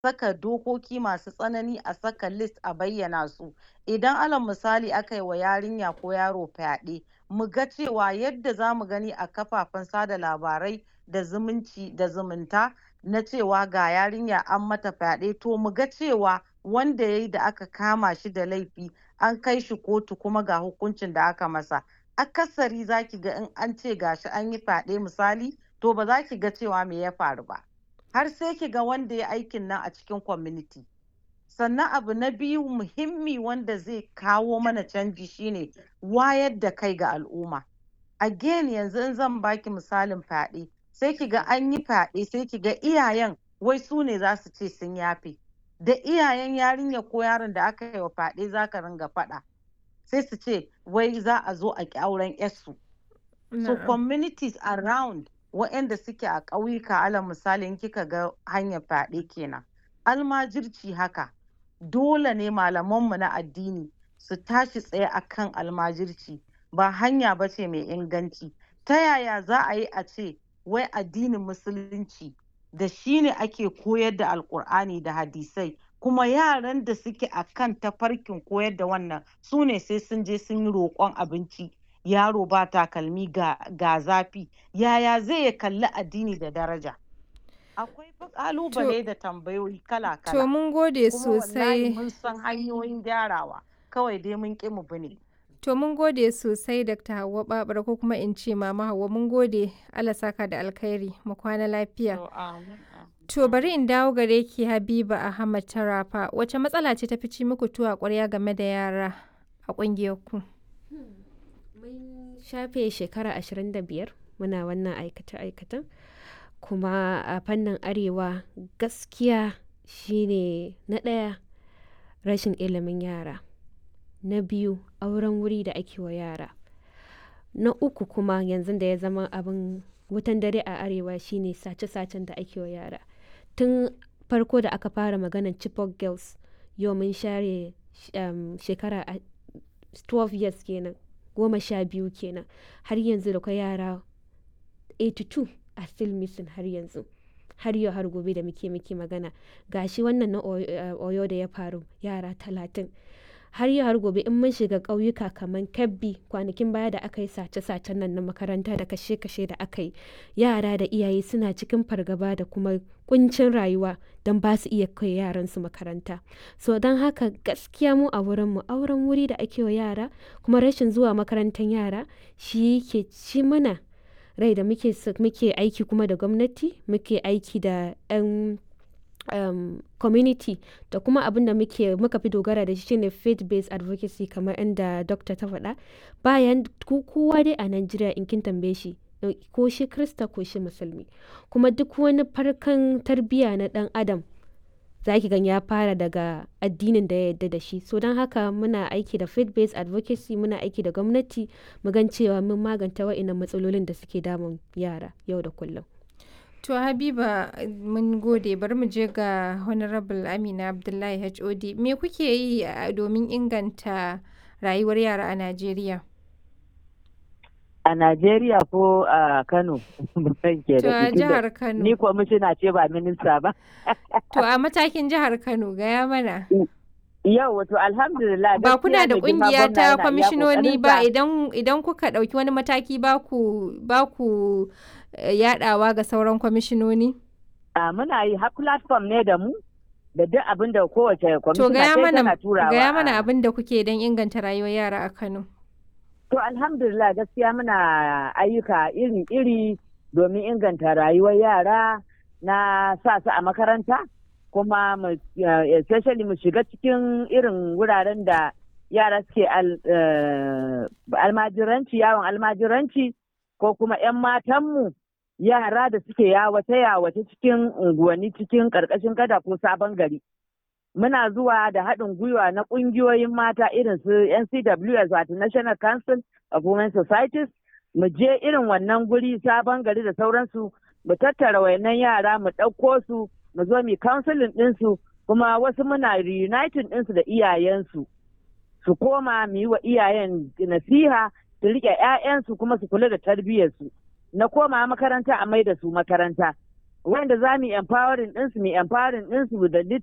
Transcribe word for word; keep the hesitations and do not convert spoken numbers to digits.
saka dokoki masu tsanani, a saka list a bayyana su. Idan alal misali aka yi wa yarinya ko yaro fyaɗe, mu ga cewa yadda za mu gani a kafafen sada labarai da zumunci da zumunta na cewa ga yarinya an mata fyaɗe, to mu ga cewa wanda ya yi da aka kama shi da laifi an kai shi kotu kuma ga hukuncin da aka masa. Akasari za ki ga in an ce gashi an yi fyaɗe misali, to ba za ki ga cewa me ya faru ba. Har sai ki ga wanda ya aikin nan a cikin community. Sannan abu na biyu muhimmi wanda zai kawo mana canji shine wayar da kai ga al'umma. Again, yanzu in zan baki misalin fyaɗe, sai ki ga an yi fyaɗe sai ki ga iyayen wai su ne za su ce sun yafe. Da iyayen yarinya ko yaron da aka yi wa fyaɗe za ka ringa faɗa. Sai su ce wai za a zo a ƙi auren 'yarsu. So Na'am. communities around waɗanda suke a ƙauyuka alal misali in kika ga hanyar fyaɗe kenan. Almajirci haka. Dole ne malamanmu na addini su tashi tsaye akan almajirci. Ba hanya ba ce mai inganci. Ta yaya za a yi a ce wai addinin musulunci da shi ne ake koyar da alƙur'ani da hadisai, kuma yaran da suke a kan tafarkin koyar da wannan su ne sai sun je sun yi roƙon abinci, yaro ba takalmi ga, ga zafi. Yaya zai ya kalli addini da daraja? Akwai fa To, ƙalubale da tambayoyi to kala-kala, mun gode kuma wallahi sosai. mun san hanyoyin gyarawa, kawai dai mun ƙi mu bi ne. To mun gode sosai Dakta Hauwa Babura, ko kuma in ce Mama Hauwa, mun gode. Allah saka da alkhairi, mu kwana lafiya. To amin, To bari in dawo gare ki Habiba Ahmad Tarafa. Wace matsala ce ta fi ci muku tuwo a ƙwarya game da yara a ƙungiyarku? Mun shafe shekara ashirin da biyar muna wannan aikace-aikacen, kuma a fannin arewa gaskiya shine na ɗaya rashin ilimin yara, na biyu auren wuri da ake wa yara, na uku kuma yanzu da ya zama abin wutan dare a arewa shine sace-sacen da ake wa yara. Tun farko da aka fara maganar Chibok girls, yau mun share um, shekara a- twelve years kenan, goma sha biyu kenan, har yanzu da kwai yara eighty-two are still missing har yanzu, har yau har gobe da muke muke magana. Gashi wannan na Oyo eh, Oyo da ya faru yara talatin, har yau har gobe in mun shiga ƙauyuka kamar Kebbi kwanakin baya da aka yi sace-sacen nan na makaranta da kashe-kashe da aka yi, yara da iyaye suna cikin fargaba da kuma kuncin rayuwa don ba su iya kai yaransu makaranta. So don haka gaskiya mu a wurinmu auren wuri da ake wa yara, kuma rashin zuwa makarantar yara shi yake ci mana rai da muke s- muke aiki kuma da gwamnati, muke aiki da 'yan um, community, da kuma abin da muke muka fi dogara da shi shine faith based advocacy, kamar inda doctor ta faɗa. Bayan ku- kowa dai a Najeriya in kin tambaye shi, eh, ko shi Krista ko shi musulmi, kuma duk wani farkan tarbiyya na ɗan adam za ki gan ya fara daga addinin da ya yarda da shi. So don haka muna aiki da faith based advocacy, muna aiki da gwamnati, mu gan cewa mun maganta wa'innan matsalolin da suke damun yara yau da kullum. To Habiba, mun gode. Bari mu je ga Honorable Amina Abdullahi H O D. Me kuke yi a- domin inganta rayuwar yara a Najeriya? A Najeriya ko a Kano? Ban ke To da a tunda jihar ni Kano. kwamishina ce ba minista ba. To a matakin jihar Kano, gaya mana. Yau wato alhamdulillah Ba kuna gaskiya da mai girma kungiya gwamna ta yana iya kwamishinoni ba, ƙoƙarinsa. idan idan kuka ɗauki wani mataki ba ku ba ku eh, yaɗawa ga sauran kwamishinoni? A muna yi har platform ne da mu da duk abin da kowace To kwamishina gaya sai mana tana turawa gaya mana a. abin da kuke don inganta rayuwar yara a Kano. To alhamdulillah gaskiya muna ayyuka iri-iri domin inganta rayuwar yara, na sa su a makaranta, kuma mu eh, especially mu shiga cikin irin wuraren da yara suke al- eh, almajiranci, yawon almajiranci, ko kuma 'yan matanmu yara da suke yawace-yawace cikin unguwanni cikin ƙarƙashin gada ko sabon gari. Muna zuwa da haɗin gwiwa na ƙungiyoyin mata irin su N C W S, wato National Council of Women Societies, mu je irin wannan guri sabon gari da sauransu, mu tattara wayannan yara mu ɗauko su mu zo mu counseling ɗinsu, kuma wasu muna reuniting ɗinsu da iyayensu, su koma mu yi wa iyayen nasiha su riƙe 'ya'yansu kuma su kula da tarbiyyarsu, na koma makaranta a mai da su makaranta. wanda za mu empowering ɗinsu mu empowering ɗinsu da